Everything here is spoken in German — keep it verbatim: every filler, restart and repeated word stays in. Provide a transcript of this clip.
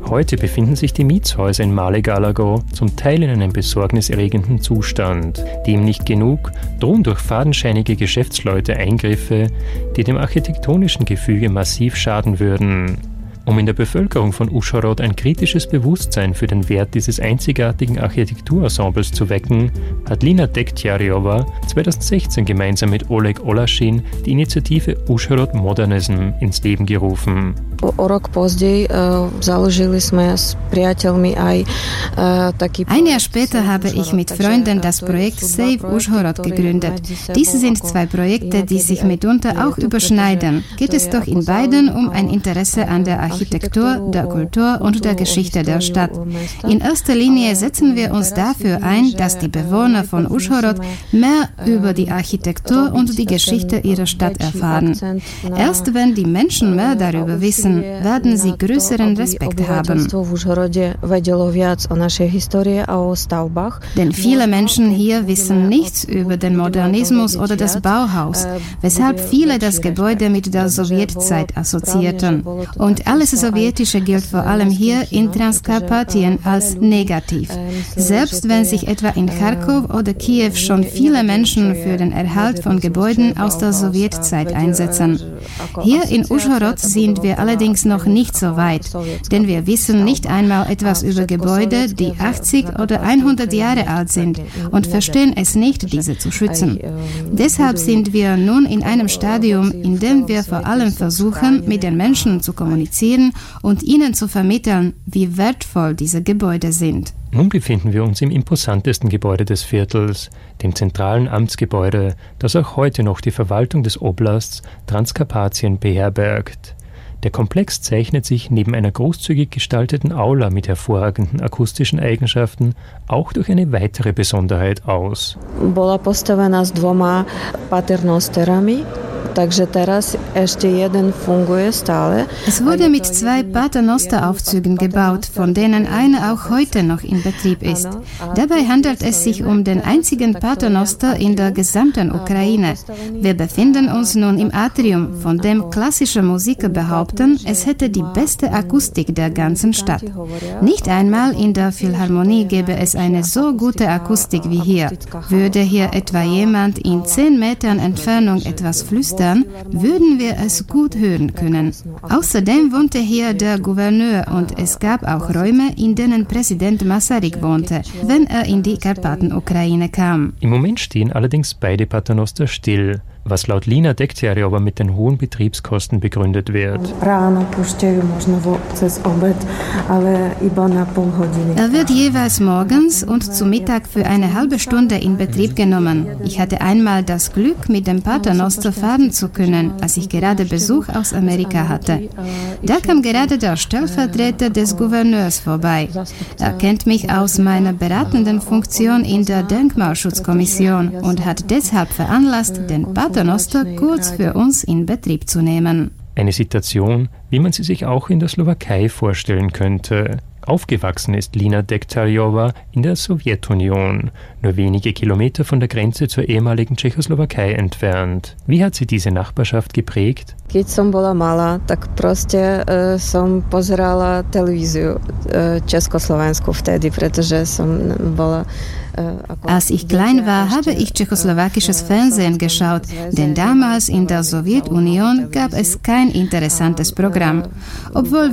heute befinden sich die Mietshäuser in Málaga zum Teil in einem besorgniserregenden Zustand. Dem nicht genug, drohen durch fadenscheinige Geschäftsleute Eingriffe, die dem architektonischen Gefüge massiv schaden würden. Um in der Bevölkerung von Užhorod ein kritisches Bewusstsein für den Wert dieses einzigartigen Architekturensembles zu wecken, hat Lina Dektiarjová zweitausendsechzehn gemeinsam mit Oleg Olaschin die Initiative Užhorod Modernism ins Leben gerufen. Ein Jahr später habe ich mit Freunden das Projekt Save Užhorod gegründet. Diese sind zwei Projekte, die sich mitunter auch überschneiden. Geht es doch in beiden um ein Interesse an der Architektur, der Kultur und der Geschichte der Stadt. In erster Linie setzen wir uns dafür ein, dass die Bewohner von Užhorod mehr über die Architektur und die Geschichte ihrer Stadt erfahren. Erst wenn die Menschen mehr darüber wissen, werden sie größeren Respekt haben. Denn viele Menschen hier wissen nichts über den Modernismus oder das Bauhaus, weshalb viele das Gebäude mit der Sowjetzeit assoziierten. Und alles Sowjetische gilt vor allem hier in Transkarpatien als negativ. Selbst wenn sich etwa in Charkow oder Kiew schon viele Menschen für den Erhalt von Gebäuden aus der Sowjetzeit einsetzen. Hier in Užhorod sind wir allerdings noch nicht so weit, denn wir wissen nicht einmal etwas über Gebäude, die achtzig oder hundert Jahre alt sind und verstehen es nicht, diese zu schützen. Deshalb sind wir nun in einem Stadium, in dem wir vor allem versuchen, mit den Menschen zu kommunizieren und ihnen zu vermitteln, wie wertvoll diese Gebäude sind. Nun befinden wir uns im imposantesten Gebäude des Viertels, dem zentralen Amtsgebäude, das auch heute noch die Verwaltung des Oblasts Transkarpatien beherbergt. Der Komplex zeichnet sich neben einer großzügig gestalteten Aula mit hervorragenden akustischen Eigenschaften auch durch eine weitere Besonderheit aus. Bola postavená s dvoma paternosterami. Es wurde mit zwei Paternosteraufzügen gebaut, von denen einer auch heute noch in Betrieb ist. Dabei handelt es sich um den einzigen Paternoster in der gesamten Ukraine. Wir befinden uns nun im Atrium, von dem klassische Musiker behaupten, es hätte die beste Akustik der ganzen Stadt. Nicht einmal in der Philharmonie gäbe es eine so gute Akustik wie hier. Würde hier etwa jemand in zehn Metern Entfernung etwas flüstern, würden wir es gut hören können. Außerdem wohnte hier der Gouverneur und es gab auch Räume, in denen Präsident Masaryk wohnte, wenn er in die Karpatenukraine kam. Im Moment stehen allerdings beide Paternoster still, was laut Lina Dektiarjová mit den hohen Betriebskosten begründet wird. Er wird jeweils morgens und zu Mittag für eine halbe Stunde in Betrieb genommen. Ich hatte einmal das Glück, mit dem Paternoster fahren zu können, als ich gerade Besuch aus Amerika hatte. Da kam gerade der Stellvertreter des Gouverneurs vorbei. Er kennt mich aus meiner beratenden Funktion in der Denkmalschutzkommission und hat deshalb veranlasst, den Paternoster kurz für uns in Betrieb zu nehmen. Eine Situation, wie man sie sich auch in der Slowakei vorstellen könnte. Aufgewachsen ist Lina Dektiarjová in der Sowjetunion, nur wenige Kilometer von der Grenze zur ehemaligen Tschechoslowakei entfernt. Wie hat sie diese Nachbarschaft geprägt? Keď som bola malá, tak proste uh, som pozerala televíziu uh, Československu vtedy, pretože som bola. Als ich klein war, habe ich tschechoslowakisches Fernsehen geschaut, denn damals in der Sowjetunion gab es kein interessantes Programm. Obwohl